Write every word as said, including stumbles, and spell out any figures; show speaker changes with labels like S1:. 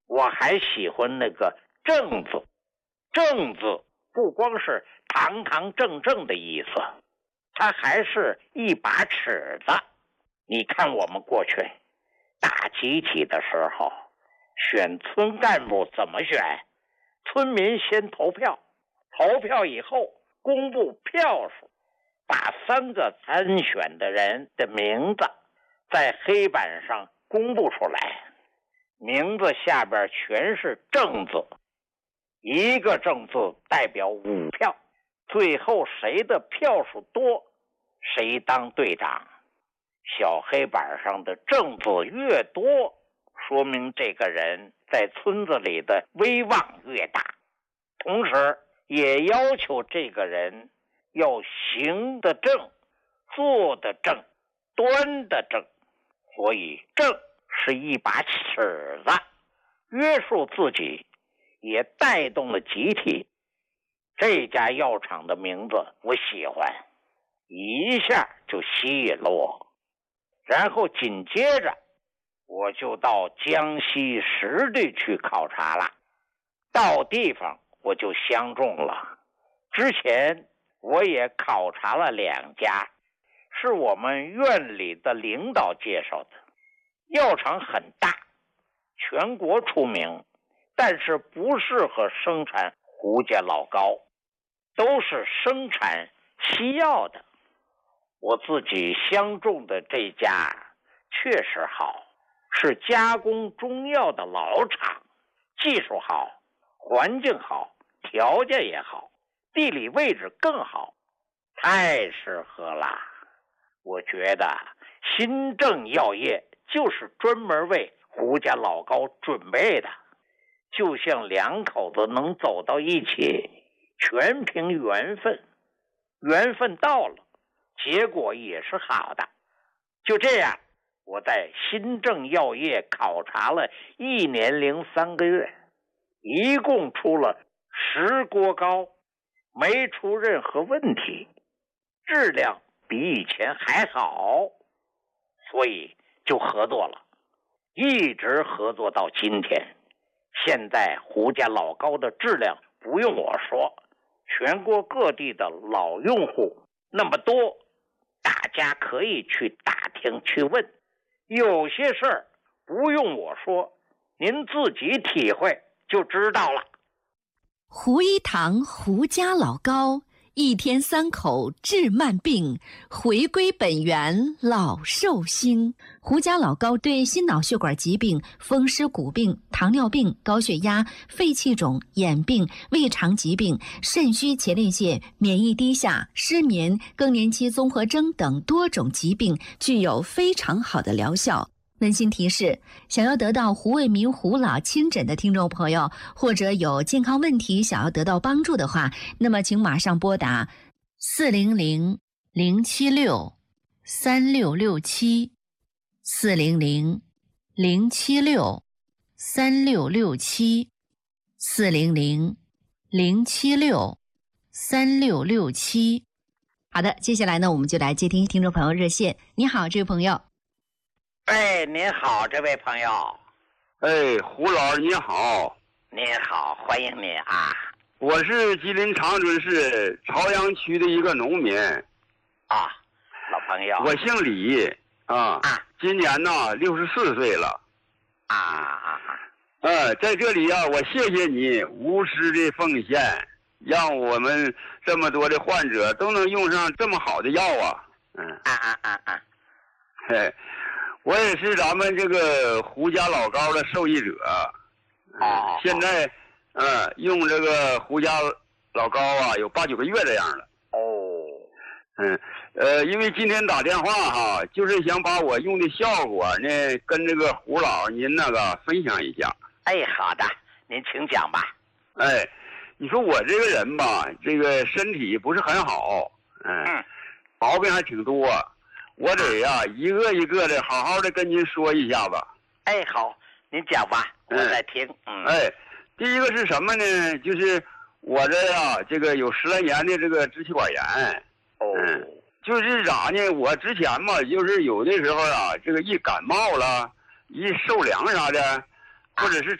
S1: 我还喜欢那个正字，正字不光是堂堂正正的意思，它还是一把尺子。你看我们过去大集体的时候，选村干部怎么选？村民先投票，投票以后公布票数，把三个参选的人的名字在黑板上公布出来，名字下边全是正字，一个正字代表五票，最后谁的票数多，谁当队长。小黑板上的正字越多，说明这个人在村子里的威望越大，同时也要求这个人要行得正，坐得正，端得正。所以正是一把尺子，约束自己，也带动了集体。这家药厂的名字我喜欢，一下就吸引了我。然后紧接着我就到江西实地去考察了，到地方我就相中了。之前我也考察了两家，是我们院里的领导介绍的。药厂很大，全国出名，但是不适合生产胡家老膏，都是生产西药的。我自己相中的这家确实好，是加工中药的老厂，技术好，环境好，条件也好，地理位置更好，太适合了。我觉得新政药业就是专门为胡家老膏准备的，就像两口子能走到一起，全凭缘分，缘分到了，结果也是好的。就这样，我在新政药业考察了一年零三个月，一共出了十锅膏，没出任何问题，质量比以前还好，所以就合作了，一直合作到今天。现在胡家老膏的质量不用我说，全国各地的老用户那么多，大家可以去打听去问，有些事儿不用我说，您自己体会就知道了。
S2: 胡一堂胡家老膏，一天三口治慢病，回归本源老寿星。胡家老膏对心脑血管疾病、风湿骨病、糖尿病、高血压、肺气肿、眼病、胃肠疾病、肾虚前列腺、免疫低下、失眠、更年期综合征等多种疾病具有非常好的疗效。温馨提示：想要得到胡卫民胡老亲诊的听众朋友，或者有健康问题想要得到帮助的话，那么请马上拨打四零零零七六三六六七四零零零七六三六六七四零零零七六三六六七。好的，接下来呢，我们就来接听听众朋友热线。你好，这位朋友。
S1: 哎，您好，这位朋友。
S3: 哎，胡老师你好。
S1: 您好，欢迎您啊。
S3: 我是吉林长春市朝阳区的一个农民。
S1: 啊，老朋友。
S3: 我姓李啊。啊。今年呢六十四岁了。
S1: 啊啊啊。
S3: 呃，在这里啊，我谢谢你无私的奉献，让我们这么多的患者都能用上这么好的药啊。嗯。
S1: 啊啊啊啊。
S3: 嘿。我也是咱们这个胡家老膏的受益者，
S1: 哦，
S3: 现在，呃，用这个胡家老膏啊，有八九个月这样了。
S1: 哦，
S3: 嗯，呃，因为今天打电话哈，就是想把我用的效果呢，跟这个胡老您那个分享一下。
S1: 哎，好的，您请讲吧。
S3: 哎，你说我这个人吧，这个身体不是很好，嗯，嗯毛病还挺多。我得呀、啊，一个一个的好好的跟您说一下吧。
S1: 哎，好，您讲吧，我在听。
S3: 嗯，哎，第一个是什么呢？就是我这呀、啊，这个有十来年的这个支气管炎。
S1: 哦。
S3: 嗯，就是咋呢？我之前嘛，就是有的时候啊，这个一感冒了，一受凉啥的，或者是